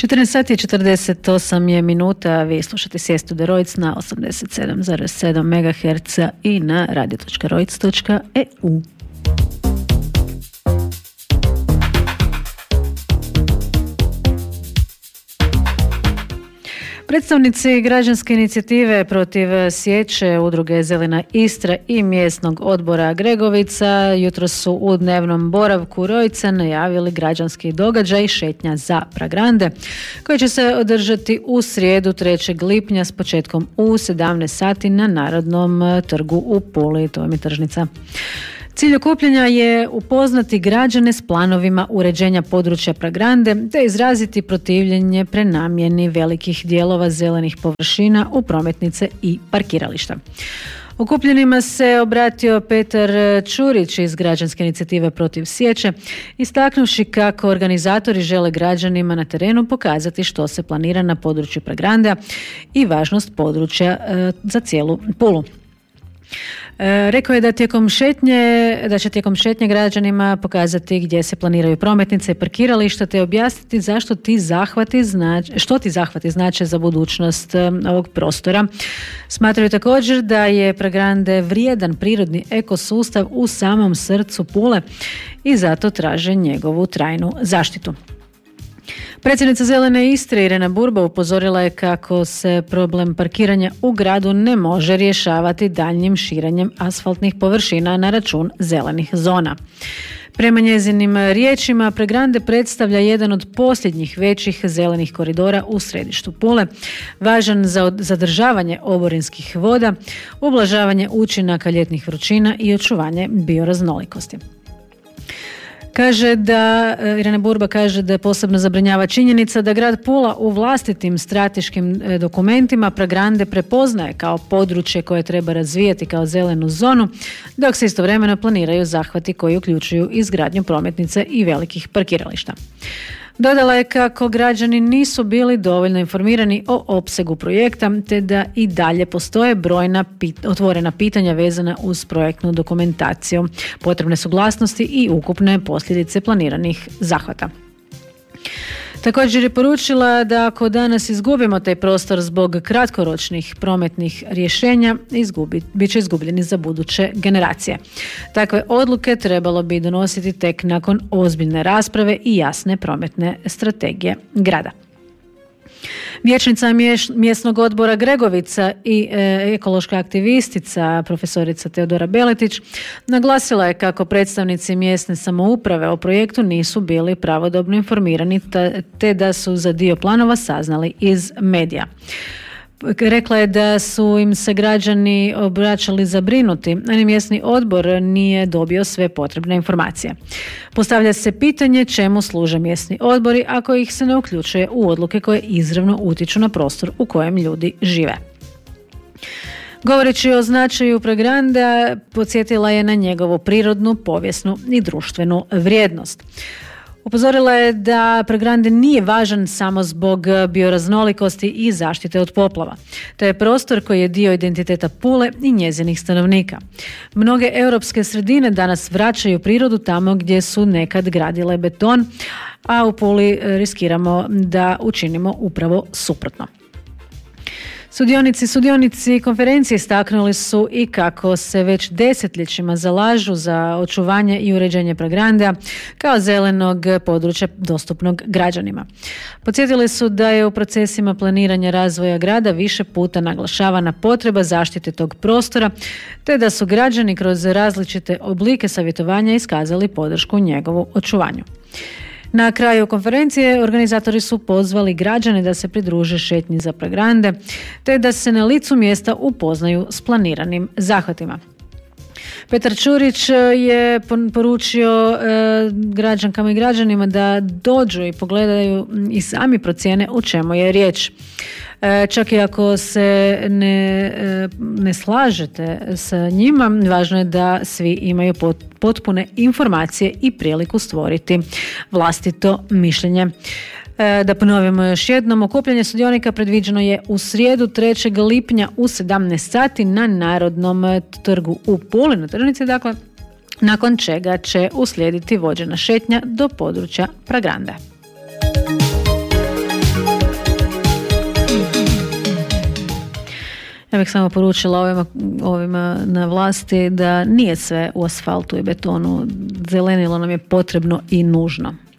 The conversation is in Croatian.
14 sati i 48 je minuta, vi slušate Sjestu de Rojc na 87,7 MHz i na radio.rojc.eu. Predstavnici građanske inicijative protiv sječe, udruge Zelena Istra i mjesnog odbora Gregovica jutros su u dnevnom boravku Rojca najavili građanski događaj šetnja za Pragrande, koji će se održati u srijedu 3. lipnja s početkom u 17 sati na Narodnom trgu u Puli, to je tržnica. Cilj okupljanja je upoznati građane s planovima uređenja područja Pragrande te izraziti protivljenje prenamjeni velikih dijelova zelenih površina u prometnice i parkirališta. Okupljenima se obratio Petar Čurić iz građanske inicijative protiv sječe, istaknuvši kako organizatori žele građanima na terenu pokazati što se planira na području Pragranda i važnost područja za cijelu Pulu. Rekao je da će tijekom šetnje građanima pokazati gdje se planiraju prometnice i parkirališta te objasniti što ti zahvati znače za budućnost ovog prostora. Smatraju također da je Pragrande vrijedan prirodni ekosustav u samom srcu Pule i zato traže njegovu trajnu zaštitu. Predsjednica Zelene Istre Irena Burba upozorila je kako se problem parkiranja u gradu ne može rješavati daljnjim širenjem asfaltnih površina na račun zelenih zona. Prema njezinim riječima, Pragrande predstavlja jedan od posljednjih većih zelenih koridora u središtu Pule, važan za zadržavanje oborinskih voda, ublažavanje učinaka ljetnih vrućina i očuvanje bioraznolikosti. Irena Burba kaže da je posebno zabrinjava činjenica da grad Pula u vlastitim strateškim dokumentima Pragrande prepoznaje kao područje koje treba razvijati kao zelenu zonu, dok se istovremeno planiraju zahvati koji uključuju izgradnju prometnice i velikih parkirališta. Dodala je kako građani nisu bili dovoljno informirani o opsegu projekta, te da i dalje postoje brojna otvorena pitanja vezana uz projektnu dokumentaciju, potrebne suglasnosti i ukupne posljedice planiranih zahvata. Također je poručila da ako danas izgubimo taj prostor zbog kratkoročnih prometnih rješenja, bit će izgubljeni za buduće generacije. Takve odluke trebalo bi donositi tek nakon ozbiljne rasprave i jasne prometne strategije grada. Vijećnica mjesnog odbora Gregovica i ekološka aktivistica profesorica Teodora Beletić naglasila je kako predstavnici mjesne samouprave o projektu nisu bili pravodobno informirani te da su za dio planova saznali iz medija. Rekla je da su im se građani obraćali zabrinuti, a ni mjesni odbor nije dobio sve potrebne informacije. Postavlja se pitanje čemu služe mjesni odbori ako ih se ne uključuje u odluke koje izravno utječu na prostor u kojem ljudi žive. Govoreći o značaju Pragranda, podsjetila je na njegovu prirodnu, povijesnu i društvenu vrijednost. Upozorila je da Pragrande nije važan samo zbog bioraznolikosti i zaštite od poplava. To je prostor koji je dio identiteta Pule i njezinih stanovnika. Mnoge europske sredine danas vraćaju prirodu tamo gdje su nekad gradile beton, a u Puli riskiramo da učinimo upravo suprotno. Sudionici konferencije istaknuli su i kako se već desetljećima zalažu za očuvanje i uređenje Pragranda kao zelenog područja dostupnog građanima. Podsjetili su da je u procesima planiranja razvoja grada više puta naglašavana potreba zaštite tog prostora, te da su građani kroz različite oblike savjetovanja iskazali podršku njegovu očuvanju. Na kraju konferencije organizatori su pozvali građane da se pridruže šetnji za Pragrande, te da se na licu mjesta upoznaju s planiranim zahvatima. Petar Čurić je poručio građankama i građanima da dođu i pogledaju i sami procijene o čemu je riječ. Čak i ako se ne slažete sa njima, važno je da svi imaju potpune informacije i priliku stvoriti vlastito mišljenje. Da ponovimo još jednom, okupljanje sudionika predviđeno je u srijedu 3. lipnja u 17 sati na Narodnom trgu u Puli, na tržnici, dakle, nakon čega će uslijediti vođena šetnja do područja Pragranda. Ja bih samo poručila ovima na vlasti da nije sve u asfaltu i betonu. Zelenilo nam je potrebno i nužno.